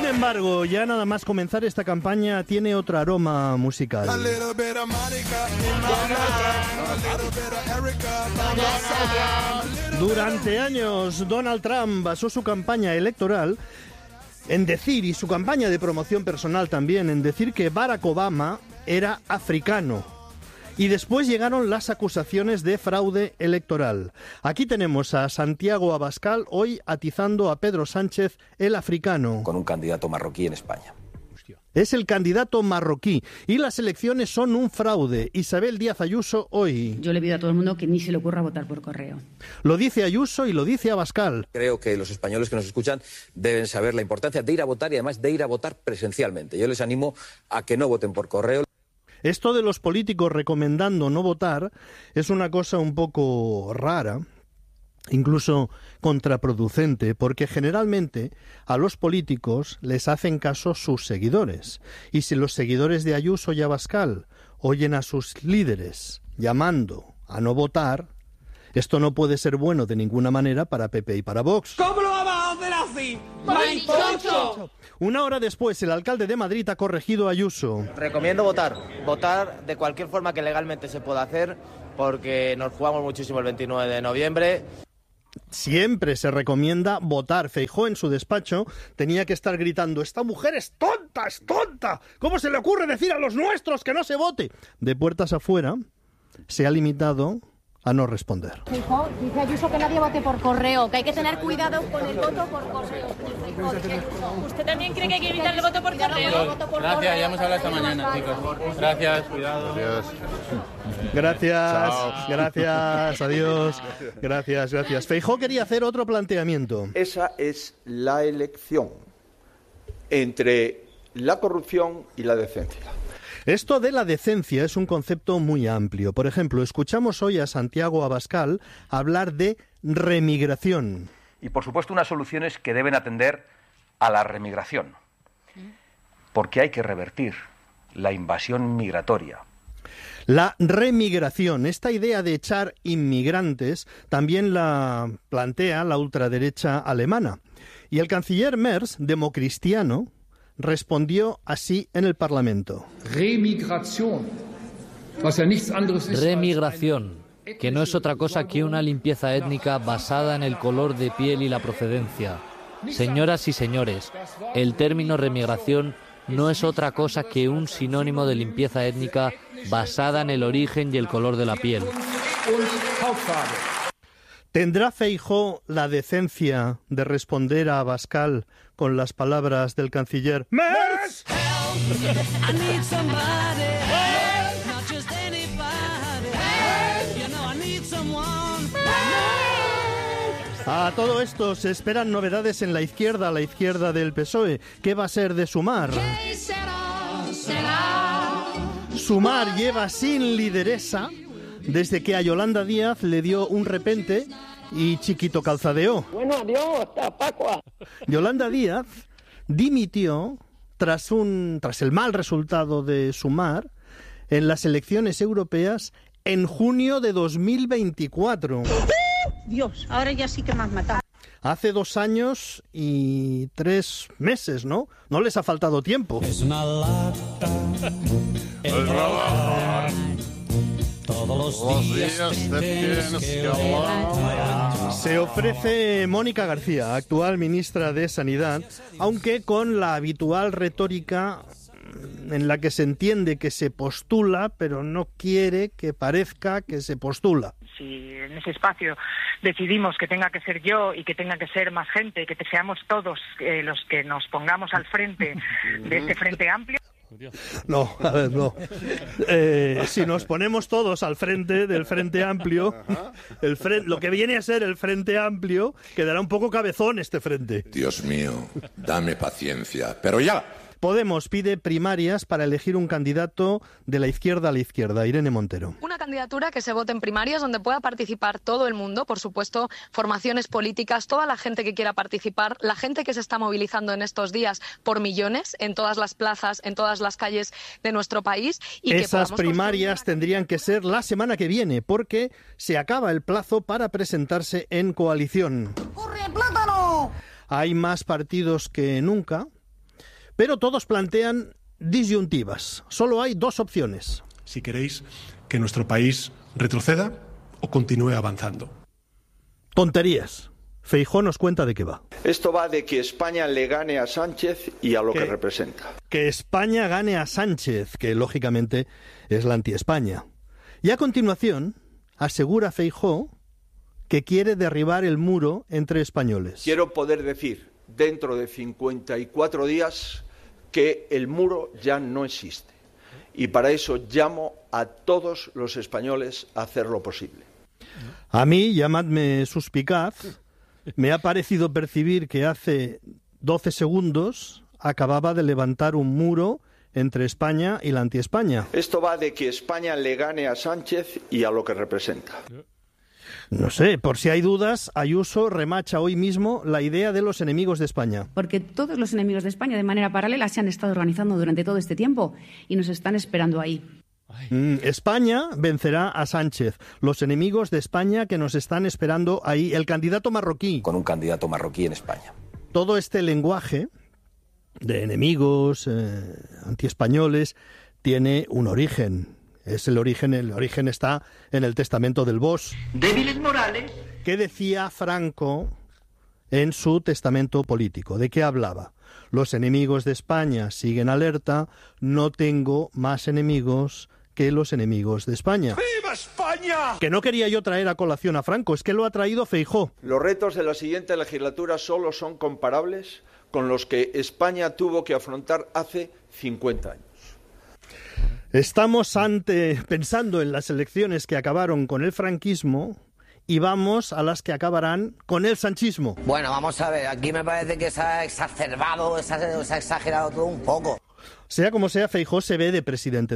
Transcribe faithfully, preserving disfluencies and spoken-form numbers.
embargo, ya nada más comenzar esta campaña tiene otro aroma musical. Durante años, Donald Trump basó su campaña electoral en decir, y su campaña de promoción personal también, en decir que Barack Obama era africano. Y después llegaron las acusaciones de fraude electoral. Aquí tenemos a Santiago Abascal hoy atizando a Pedro Sánchez, el africano. Con un candidato marroquí en España. Es el candidato marroquí y las elecciones son un fraude. Isabel Díaz Ayuso hoy. Yo le pido a todo el mundo que ni se le ocurra votar por correo. Lo dice Ayuso y lo dice Abascal. Creo que los españoles que nos escuchan deben saber la importancia de ir a votar y además de ir a votar presencialmente. Yo les animo a que no voten por correo. Esto de los políticos recomendando no votar es una cosa un poco rara, incluso contraproducente, porque generalmente a los políticos les hacen caso sus seguidores. Y si los seguidores de Ayuso y Abascal oyen a sus líderes llamando a no votar, esto no puede ser bueno de ninguna manera para P P y para Vox. ¿Cómo lo vamos a hacer así? ¡Marichocho! Una hora después, el alcalde de Madrid ha corregido a Ayuso. Recomiendo votar, votar de cualquier forma que legalmente se pueda hacer, porque nos jugamos muchísimo el veintinueve de noviembre. Siempre se recomienda votar. Feijóo en su despacho tenía que estar gritando: ¡esta mujer es tonta, es tonta! ¿Cómo se le ocurre decir a los nuestros que no se vote? De puertas afuera se ha limitado a no responder. Feijóo dice Ayuso que nadie vote por correo, que hay que tener cuidado con el voto por correo. ¿Usted también cree que hay que evitar el voto por correo? Gracias, ya hemos hablado esta mañana, chicos. Gracias, cuidado. Adiós. Gracias, Chao. gracias, adiós. Gracias, gracias. Feijóo quería hacer otro planteamiento. Esa es la elección entre la corrupción y la decencia. Esto de la decencia es un concepto muy amplio. Por ejemplo, escuchamos hoy a Santiago Abascal hablar de remigración. Y, por supuesto, unas soluciones que deben atender a la remigración, porque hay que revertir la invasión migratoria. La remigración, esta idea de echar inmigrantes, también la plantea la ultraderecha alemana. Y el canciller Merz, democristiano, respondió así en el Parlamento. Remigración, que no es otra cosa que una limpieza étnica basada en el color de piel y la procedencia. Señoras y señores, el término remigración no es otra cosa que un sinónimo de limpieza étnica basada en el origen y el color de la piel. ¿Tendrá Feijóo la decencia de responder a Abascal con las palabras del canciller Merz? A todo esto se esperan novedades en la izquierda, la izquierda del P S O E. ¿Qué va a ser de Sumar? Sumar lleva sin lideresa desde que a Yolanda Díaz le dio un repente y chiquito calzadeo. Bueno, adiós, hasta Pascua. Yolanda Díaz dimitió tras un tras el mal resultado de Sumar en las elecciones europeas en junio de dos mil veinticuatro. Dios, ahora ya sí que me has matado. Hace dos años y tres meses, ¿no? No les ha faltado tiempo. Es una lata. El trabajar. Todos los días te tienes que hablar. Se ofrece Mónica García, actual ministra de Sanidad, aunque con la habitual retórica en la que se entiende que se postula, pero no quiere que parezca que se postula. Si en ese espacio decidimos que tenga que ser yo y que tenga que ser más gente, que seamos todos eh, los que nos pongamos al frente de este Frente Amplio. No, a ver, no. Eh, si nos ponemos todos al frente del Frente Amplio, el frente, lo que viene a ser el Frente Amplio, quedará un poco cabezón este frente. Dios mío, dame paciencia, pero ya. Podemos pide primarias para elegir un candidato de la izquierda a la izquierda. Irene Montero. Una candidatura que se vote en primarias donde pueda participar todo el mundo, por supuesto, formaciones políticas, toda la gente que quiera participar, la gente que se está movilizando en estos días por millones en todas las plazas, en todas las calles de nuestro país. Y Esas que primarias construir... tendrían que ser la semana que viene porque se acaba el plazo para presentarse en coalición. ¡Corre, plátano! Hay más partidos que nunca. Pero todos plantean disyuntivas. Solo hay dos opciones. Si queréis que nuestro país retroceda o continúe avanzando. Tonterías. Feijóo nos cuenta de qué va. Esto va de que España le gane a Sánchez y a lo que representa. Que España gane a Sánchez, que lógicamente es la anti-España. Y a continuación asegura Feijóo que quiere derribar el muro entre españoles. Quiero poder decir dentro de cincuenta y cuatro días que el muro ya no existe. Y para eso llamo a todos los españoles a hacer lo posible. A mí, llamadme suspicaz, me ha parecido percibir que hace doce segundos acababa de levantar un muro entre España y la anti-España. Esto va de que España le gane a Sánchez y a lo que representa. No sé, por si hay dudas, Ayuso remacha hoy mismo la idea de los enemigos de España. Porque todos los enemigos de España de manera paralela se han estado organizando durante todo este tiempo y nos están esperando ahí. Mm, España vencerá a Sánchez. Los enemigos de España que nos están esperando ahí. El candidato marroquí. Con un candidato marroquí en España. Todo este lenguaje de enemigos eh, antiespañoles tiene un origen. Es el origen, el origen está en el testamento del Bosch. Débiles morales. ¿Qué decía Franco en su testamento político? ¿De qué hablaba? Los enemigos de España siguen alerta, no tengo más enemigos que los enemigos de España. ¡Viva España! Que no quería yo traer a colación a Franco, es que lo ha traído Feijóo. Los retos de la siguiente legislatura solo son comparables con los que España tuvo que afrontar hace cincuenta años. Estamos ante, pensando en las elecciones que acabaron con el franquismo y vamos a las que acabarán con el sanchismo. Bueno, vamos a ver, aquí me parece que se ha exacerbado, se ha, se ha exagerado todo un poco. Sea como sea, Feijóo se ve de presidente